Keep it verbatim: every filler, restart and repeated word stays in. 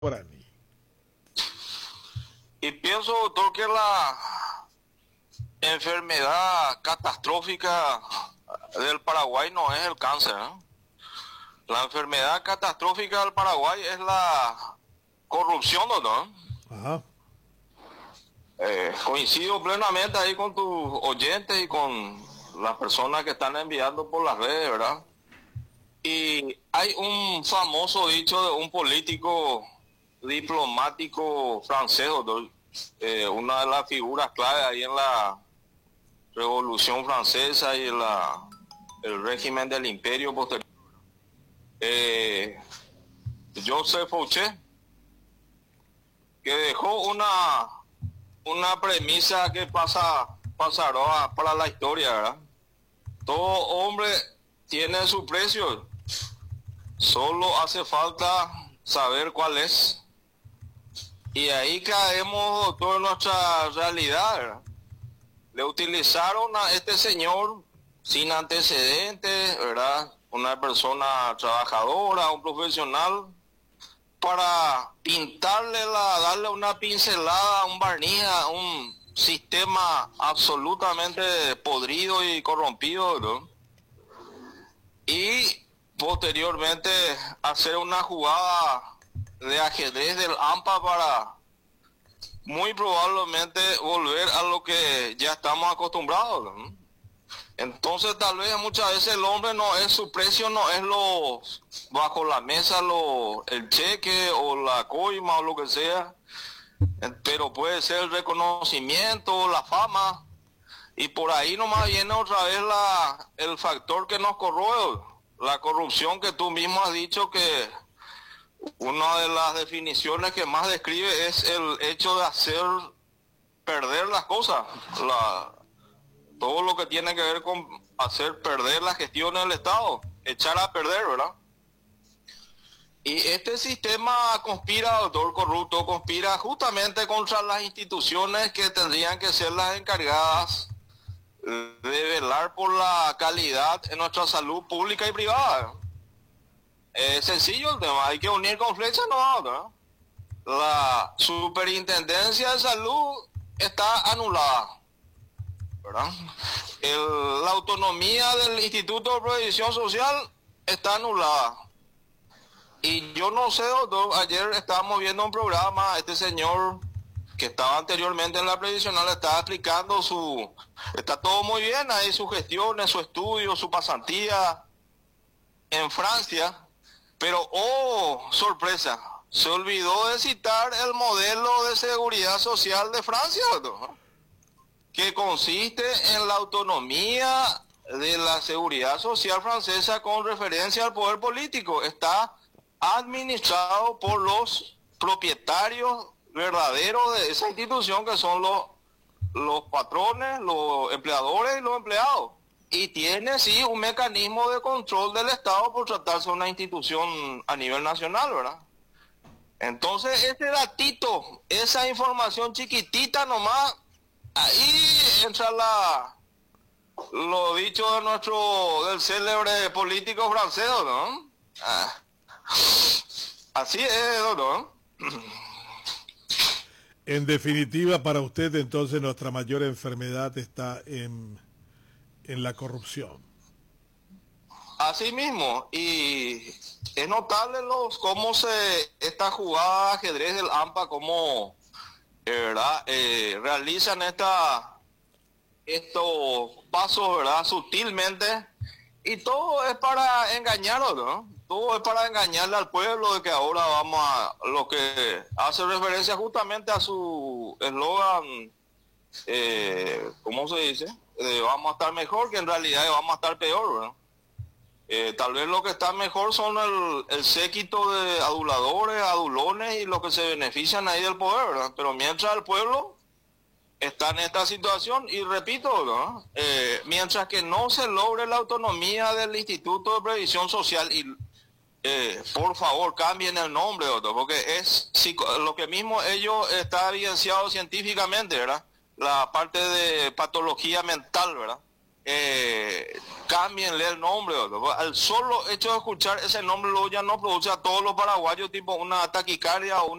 Guaraní. Y pienso, doctor, que la enfermedad catastrófica del Paraguay no es el cáncer, ¿eh? La enfermedad catastrófica del Paraguay es la corrupción, doctor. Ajá. Eh, coincido plenamente ahí con tus oyentes y con las personas que están enviando por las redes, ¿verdad? Y hay un famoso dicho de un político diplomático francés, doctor, eh, una de las figuras clave ahí en la Revolución Francesa y en la, el régimen del imperio posterior. Eh, Joseph Fouché, que dejó una, una premisa que pasa, pasará para la historia, ¿verdad? Todo hombre tiene su precio, solo hace falta saber cuál es. Y ahí caemos, doctor, en nuestra realidad, ¿verdad? Le utilizaron a este señor sin antecedentes, ¿verdad? Una persona trabajadora, un profesional, para pintarle, la, darle una pincelada, un barniz a un sistema absolutamente podrido y corrompido, ¿no? Y posteriormente hacer una jugada de ajedrez del AMPA para muy probablemente volver a lo que ya estamos acostumbrados, ¿no? Entonces tal vez muchas veces el hombre no es su precio, no es lo bajo la mesa, lo el cheque o la coima o lo que sea, pero puede ser el reconocimiento, la fama, y por ahí nomás viene otra vez la el factor que nos corroe, la corrupción, que tú mismo has dicho que una de las definiciones que más describe es el hecho de hacer perder las cosas, la, todo lo que tiene que ver con hacer perder la gestión del Estado, echar a perder, ¿verdad? Y este sistema conspira, doctor, corrupto, conspira justamente contra las instituciones que tendrían que ser las encargadas de velar por la calidad en nuestra salud pública y privada. Es sencillo el tema, hay que unir con flecha, no, ¿no? La superintendencia de salud está anulada, ¿verdad? El, la autonomía del Instituto de Previsión Social está anulada. Y yo no sé, doctor, ayer estábamos viendo un programa, este señor que estaba anteriormente en la previsional estaba explicando su, está todo muy bien ahí, sus gestiones, su estudio, su pasantía en Francia. Pero, oh, sorpresa, se olvidó de citar el modelo de seguridad social de Francia, ¿no? Que consiste en la autonomía de la seguridad social francesa con referencia al poder político. Está administrado por los propietarios verdaderos de esa institución, que son los, los patrones, los empleadores y los empleados. Y tiene, sí, un mecanismo de control del Estado por tratarse de una institución a nivel nacional, ¿verdad? Entonces, ese datito, esa información chiquitita nomás, ahí entra la lo dicho de nuestro, del célebre político francés, ¿no? Ah, así es, ¿no? En definitiva, para usted, entonces, nuestra mayor enfermedad está en... en la corrupción. Así mismo, y es notable los cómo se esta jugada de ajedrez del AMPA, cómo eh, verdad eh, realizan esta estos pasos, verdad, sutilmente, y todo es para engañarlo, ¿no? Todo es para engañarle al pueblo de que ahora vamos a lo que hace referencia justamente a su eslogan, eh, ¿cómo se dice? Eh, vamos a estar mejor, que en realidad vamos a estar peor, ¿verdad? Eh, tal vez lo que está mejor son el, el séquito de aduladores, adulones y los que se benefician ahí del poder, ¿verdad? Pero mientras el pueblo está en esta situación, y repito, ¿no? eh, mientras que no se logre la autonomía del Instituto de Previsión Social, y eh, por favor cambien el nombre, doctor, porque es lo que mismo ellos está evidenciado científicamente, ¿verdad? La parte de patología mental, ¿verdad? eh, cámbienle el nombre. ¿Verdad? Al solo hecho de escuchar ese nombre luego ya no produce a todos los paraguayos tipo una taquicardia o